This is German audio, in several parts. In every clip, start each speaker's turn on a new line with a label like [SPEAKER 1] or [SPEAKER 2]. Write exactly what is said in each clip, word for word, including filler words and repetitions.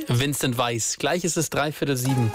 [SPEAKER 1] Vincent Weiss. Gleich ist es dreiviertel sieben.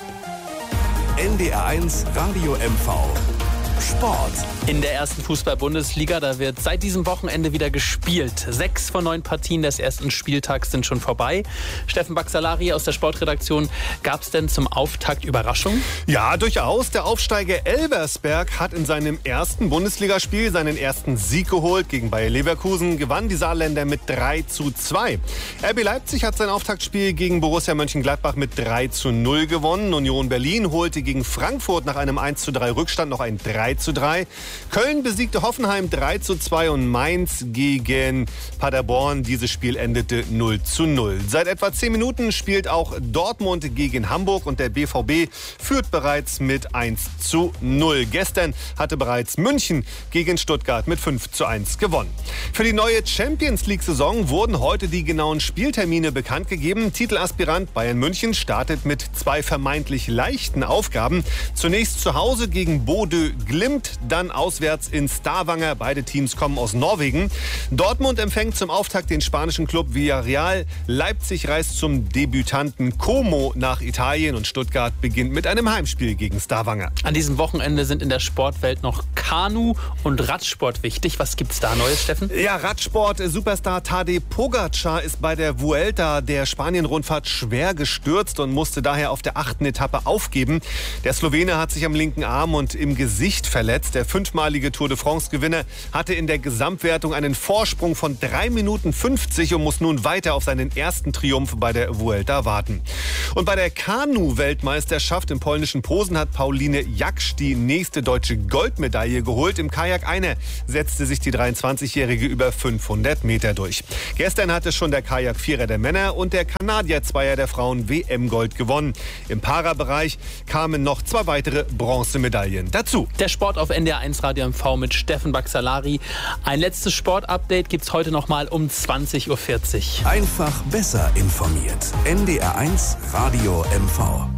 [SPEAKER 2] N D R eins Radio M V. Sport.
[SPEAKER 1] In der ersten Fußball-Bundesliga, da wird seit diesem Wochenende wieder gespielt. Sechs von neun Partien des ersten Spieltags sind schon vorbei. Steffen Baxalari aus der Sportredaktion, gab es denn zum Auftakt Überraschungen?
[SPEAKER 3] Ja, durchaus. Der Aufsteiger Elversberg hat in seinem ersten Bundesligaspiel seinen ersten Sieg geholt. Gegen Bayer Leverkusen gewann die Saarländer mit drei zu zwei. R B Leipzig hat sein Auftaktspiel gegen Borussia Mönchengladbach mit drei zu null gewonnen. Union Berlin holte gegen Frankfurt nach einem eins zu drei Rückstand noch ein drei zu drei. Köln besiegte Hoffenheim drei zu zwei und Mainz gegen Paderborn. Dieses Spiel endete null zu null. Seit etwa zehn Minuten spielt auch Dortmund gegen Hamburg und der B V B führt bereits mit eins zu null. Gestern hatte bereits München gegen Stuttgart mit fünf zu eins gewonnen. Für die neue Champions-League-Saison wurden heute die genauen Spieltermine bekannt gegeben. Titelaspirant Bayern München startet mit zwei vermeintlich leichten Aufgaben. Zunächst zu Hause gegen Bodø Glimt, dann auswärts in Stavanger. Beide Teams kommen aus Norwegen. Dortmund empfängt zum Auftakt den spanischen Club Villarreal. Leipzig reist zum Debütanten Como nach Italien und Stuttgart beginnt mit einem Heimspiel gegen Stavanger.
[SPEAKER 1] An diesem Wochenende sind in der Sportwelt noch Kanu- und Radsport wichtig. Was gibt's da Neues, Steffen?
[SPEAKER 3] Ja, Radsport-Superstar Tadej Pogačar ist bei der Vuelta der Spanien-Rundfahrt schwer gestürzt und musste daher auf der achten Etappe aufgeben. Der Slowene hat sich am linken Arm und im Gesicht verletzt. Der fünfmalige Tour de France-Gewinner hatte in der Gesamtwertung einen Vorsprung von drei Minuten fünfzig und muss nun weiter auf seinen ersten Triumph bei der Vuelta warten. Und bei der Kanu-Weltmeisterschaft im polnischen Posen hat Pauline Jaksch die nächste deutsche Goldmedaille geholt. Im Kajak Einer setzte sich die dreiundzwanzigjährige über fünfhundert Meter durch. Gestern hatte schon der Kajak-Vierer der Männer und der Kanadier-Zweier der Frauen W M-Gold gewonnen. Im Para-Bereich kamen noch zwei weitere Bronzemedaillen dazu.
[SPEAKER 1] Der Sport auf N D R eins Radio M V mit Steffen Baxalari. Ein letztes Sportupdate gibt es heute noch mal um zwanzig Uhr vierzig.
[SPEAKER 2] Einfach besser informiert. N D R eins Radio M V.